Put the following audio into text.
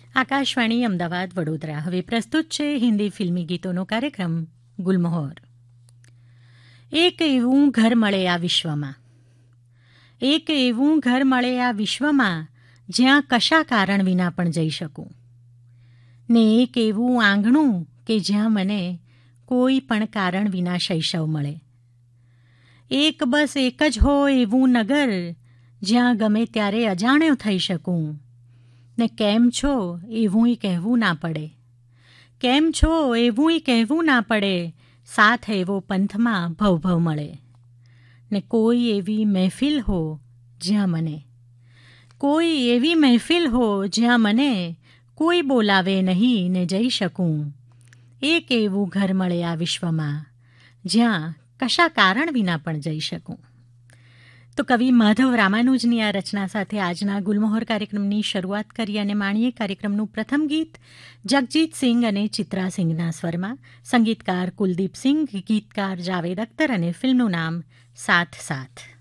આકાશવાણી અમદાવાદ વડોદરા હવે પ્રસ્તુત છે હિન્દી ફિલ્મી ગીતોનો કાર્યક્રમ ગુલમહોર. એક એવું ઘર મળે આ વિશ્વમાં, એક એવું ઘર મળે આ વિશ્વમાં જ્યાં કશા કારણ વિના પણ જઈ શકું, ને એક એવું આંગણું કે જ્યાં મને કોઈ પણ કારણ વિના શૈશવ મળે. એક બસ એક જ હોય એવું નગર જ્યાં ગમે ત્યારે અજાણ્યો થઈ શકું, ને કેમ છો એવુંય કહેવું ના પડે, કેમ છો એવુંય કહેવું ના પડે, સાથ એવો પંથમાં ભવભવ મળે. ને કોઈ એવી મહેફિલ હો જ્યાં મને, કોઈ એવી મહેફિલ હો જ્યાં મને કોઈ બોલાવે નહીં ને જઈ શકું. એક એવું ઘર મળે આ વિશ્વમાં જ્યાં કશા કારણ વિના પણ જઈ શકું. તો કવિ માધવ રામાનુજની આ રચના સાથે આજના ગુલમહોર કાર્યક્રમની શરૂઆત કરી અને માણીએ કાર્યક્રમનું પ્રથમ ગીત જગજીત સિંઘ અને ચિત્રા સિંઘના સ્વરમાં, સંગીતકાર કુલદીપ સિંઘ, ગીતકાર જાવેદ અખ્તર અને ફિલ્મનું નામ સાથ સાથ.